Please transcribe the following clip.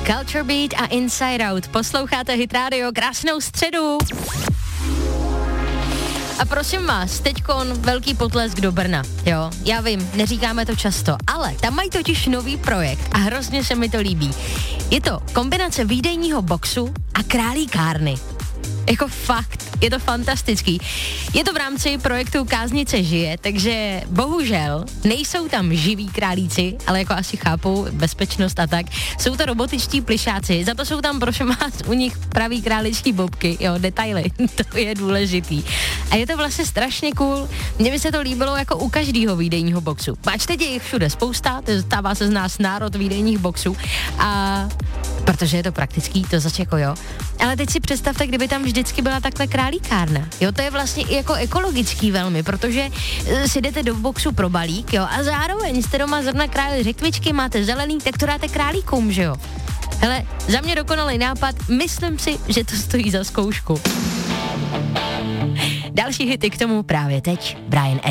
Culture Beat a Inside Out. Posloucháte Hit Radio, krásnou středu. A prosím vás, teďkon velký potlesk do Brna, jo, já vím, neříkáme to často, ale tam mají totiž nový projekt a hrozně se mi to líbí. Je to kombinace výdejního boxu a králíkárny. Jako fakt, je to fantastický. Je to v rámci projektu Káznice žije, takže bohužel nejsou tam živí králíci, ale jako asi chápou bezpečnost a tak. Jsou to robotičtí plišáci, za to jsou tam prosím vás u nich pravý králičí bobky, jo, detaily, to je důležitý. A je to vlastně strašně cool, mně by se to líbilo jako u každého výdejního boxu. Pač teď je jich všude spousta, stává se z nás národ výdejních boxů a protože je to praktický, to zase jako jo. Ale teď si představte, kdyby tam vždycky byla takhle králíkárna. Jo, to je vlastně i jako ekologický velmi, protože si jdete do boxu pro balík, jo, a zároveň jste doma zrovna králi řekvičky, máte zelený, tak to dáte králíkům, že jo. Hele, za mě dokonalý nápad, myslím si, že to stojí za zkoušku. Další hity k tomu právě teď, Brian